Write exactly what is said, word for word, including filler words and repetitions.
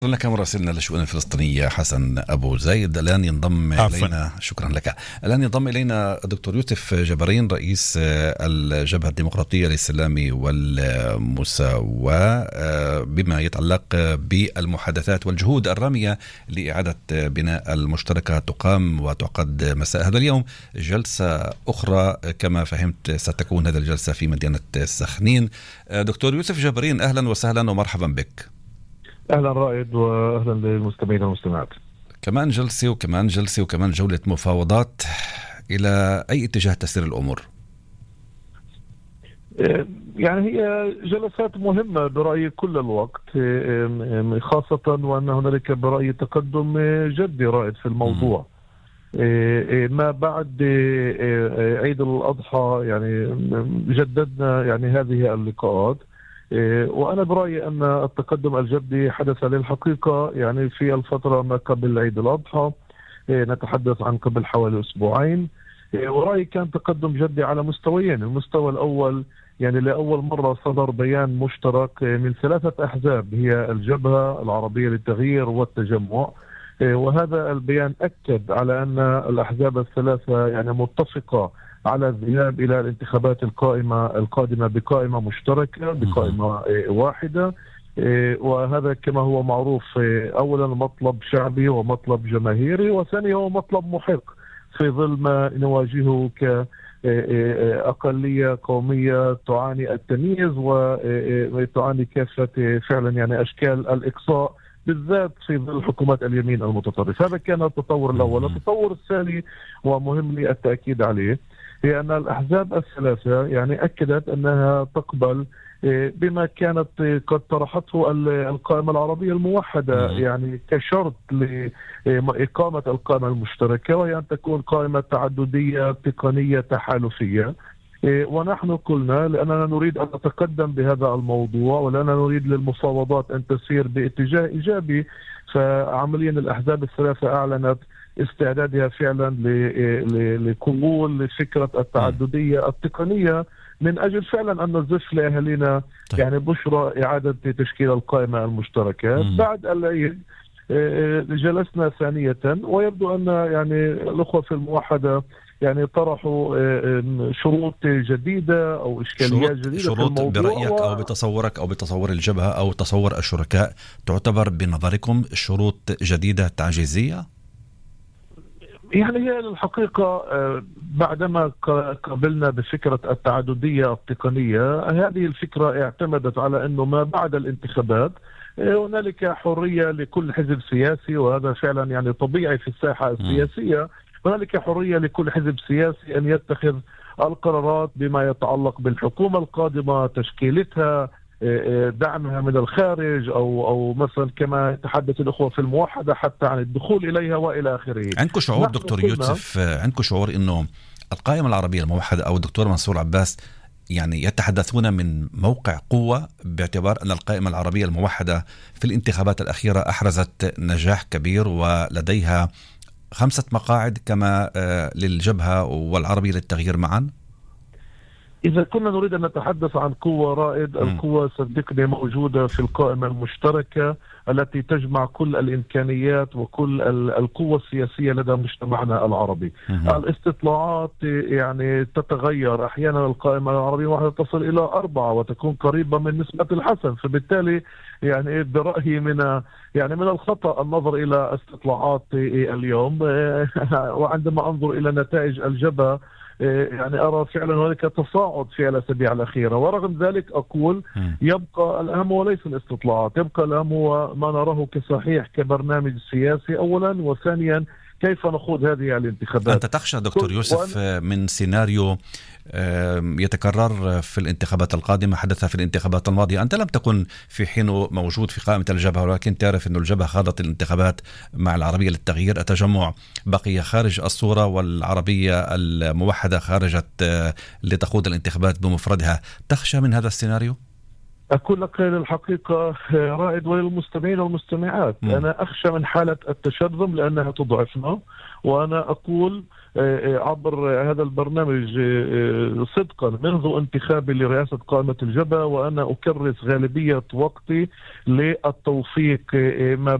لك مراسلنا للشؤون الفلسطينية حسن أبو زيد. الآن ينضم عفوا. إلينا شكرا لك الآن ينضم إلينا دكتور يوسف جبرين رئيس الجبهة الديمقراطية للسلام والمساواة بما يتعلق بالمحادثات والجهود الرامية لإعادة بناء المشتركة. تقام وتعقد مساء هذا اليوم جلسة أخرى كما فهمت ستكون هذه الجلسة في مدينة سخنين. دكتور يوسف جبرين أهلا وسهلا ومرحبا بك. أهلا رائد وأهلا للمستمعين والمستمعات. كمان جلسة وكمان جلسة وكمان جولة مفاوضات، إلى أي اتجاه تسير الأمور؟ يعني هي جلسات مهمة برأيي كل الوقت، خاصة وأن هنالك برأيي تقدم جدي رائد في الموضوع. ما بعد عيد الأضحى يعني جددنا يعني هذه اللقاءات، وأنا برأيي أن التقدم الجدي حدث للحقيقة يعني في الفترة ما قبل عيد الأضحى، نتحدث عن قبل حوالي أسبوعين. ورأيي كان تقدم جدي على مستويين. المستوى الأول يعني لأول مرة صدر بيان مشترك من ثلاثة أحزاب، هي الجبهة العربية للتغيير والتجمع، وهذا البيان أكد على أن الأحزاب الثلاثة يعني متفقة على الذهاب إلى الانتخابات القائمة القادمة بقائمة مشتركة بقائمة واحدة. وهذا كما هو معروف أولا مطلب شعبي ومطلب جماهيري، وثانيا هو مطلب محق في ظل ما نواجهه كأقلية قومية تعاني التمييز وتعاني كافة فعلا يعني أشكال الإقصاء بالذات في ظل حكومات اليمين المتطرف. هذا كان التطور الأول. التطور الثاني ومهم لي التأكيد عليه هي أن الأحزاب الثلاثة يعني أكدت أنها تقبل بما كانت قد طرحته القائمة العربية الموحدة يعني كشرط لإقامة القائمة المشتركة، وهي أن تكون قائمة تعددية تقنية تحالفية. ونحن قلنا لأننا نريد أن نتقدم بهذا الموضوع ولأننا نريد للمفاوضات أن تسير باتجاه إيجابي، فعمليا الأحزاب الثلاثة أعلنت استعدادها فعلا لقبول فكرة التعددية التقنية من أجل فعلا أن نزف لأهالينا طيب. يعني بشرى إعادة تشكيل القائمة المشتركة. مم. بعد العيد جلسنا ثانية، ويبدو أن يعني الأخوة في الموحدة يعني طرحوا شروط جديدة أو إشكاليات جديدة شروط في الموضوع. برأيك أو بتصورك أو بتصور الجبهة أو تصور الشركاء تعتبر بنظركم شروط جديدة تعجيزية؟ يعني هي الحقيقة بعدما قابلنا بفكرة التعددية التقنية، هذه الفكرة اعتمدت على أنه ما بعد الانتخابات هنالك حرية لكل حزب سياسي، وهذا فعلا يعني طبيعي في الساحة السياسية. هنالك حرية لكل حزب سياسي أن يتخذ القرارات بما يتعلق بالحكومة القادمة، تشكيلتها، دعمها من الخارج أو أو مثلا كما تحدث الأخوة في الموحدة حتى عن الدخول إليها وإلى آخره. عندكم شعور دكتور يوسف، عندكم شعور إنه القائمة العربية الموحدة أو الدكتور منصور عباس يعني يتحدثون من موقع قوة، باعتبار أن القائمة العربية الموحدة في الانتخابات الأخيرة أحرزت نجاح كبير ولديها خمسة مقاعد كما للجبهة والعربية للتغيير معا؟ إذا كنا نريد أن نتحدث عن قوة رائد، القوة صدقني موجودة في القائمة المشتركة التي تجمع كل الإمكانيات وكل القوة السياسية لدى مجتمعنا العربي. الاستطلاعات يعني تتغير، أحيانا القائمة العربية واحدة تصل إلى أربعة وتكون قريبة من نسبة الحسن، فبالتالي يعني برأيي من يعني من الخطأ النظر إلى استطلاعات اليوم. وعندما أنظر إلى نتائج الجبهة يعني أرى فعلا هناك تصاعد في الأسابيع الأخيرة، ورغم ذلك أقول يبقى الأهم وليس الاستطلاعات، يبقى الأهم هو ما نراه كصحيح كبرنامج سياسي أولا، وثانيا كيف نخوض هذه الانتخابات. أنت تخشى دكتور يوسف من سيناريو يتكرر في الانتخابات القادمة حدث في الانتخابات الماضية؟ أنت لم تكن في حينه موجود في قائمة الجبهة، ولكن تعرف أن الجبهة خاضت الانتخابات مع العربية للتغيير، التجمع بقي خارج الصورة والعربية الموحدة خارجت لتخوض الانتخابات بمفردها. تخشى من هذا السيناريو؟ أقول لك الحقيقة رائد وللمستمعين والمستمعات، م. أنا أخشى من حالة التشرذم لأنها تضعفنا، وأنا أقول عبر هذا البرنامج صدقا منذ انتخابي لرئاسة قائمة الجبهة وأنا أكرس غالبية وقتي للتوفيق ما